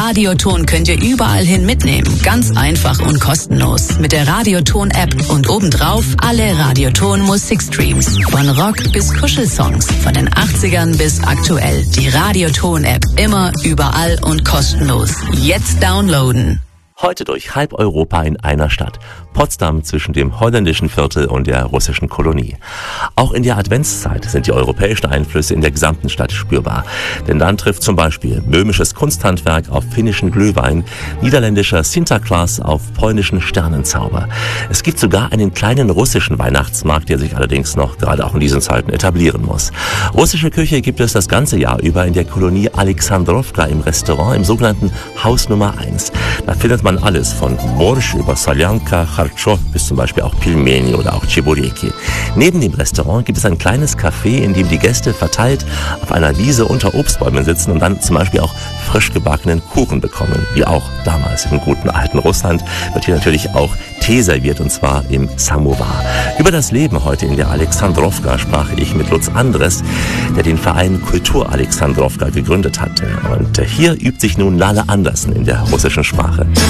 Radioton könnt ihr überall hin mitnehmen. Ganz einfach und kostenlos. Mit der Radioton-App und obendrauf alle Radioton-Musikstreams. Von Rock bis Kuschelsongs. Von den 80ern bis aktuell. Die Radioton-App. Immer, überall und kostenlos. Jetzt downloaden. Heute durch halb Europa in einer Stadt. Potsdam zwischen dem holländischen Viertel und der russischen Kolonie. Auch in der Adventszeit sind die europäischen Einflüsse in der gesamten Stadt spürbar. Denn dann trifft zum Beispiel böhmisches Kunsthandwerk auf finnischen Glühwein, niederländischer Sinterklaas auf polnischen Sternenzauber. Es gibt sogar einen kleinen russischen Weihnachtsmarkt, der sich allerdings noch gerade auch in diesen Zeiten etablieren muss. Russische Küche gibt es das ganze Jahr über in der Kolonie Alexandrowka im Restaurant, im sogenannten Haus Nummer 1. Da findet man alles von Borsch über Soljanka, Charchow bis zum Beispiel auch Pilmeni oder auch Chebureki. Neben dem Restaurant gibt es ein kleines Café, in dem die Gäste verteilt auf einer Wiese unter Obstbäumen sitzen und dann zum Beispiel auch frisch gebackenen Kuchen bekommen. Wie auch damals im guten alten Russland wird hier natürlich auch Tee serviert, und zwar im Samovar. Über das Leben heute in der Alexandrowka sprach ich mit Lutz Andres, der den Verein Kultur Alexandrowka gegründet hatte. Und hier übt sich nun Lale Andersen in der russischen Sprache.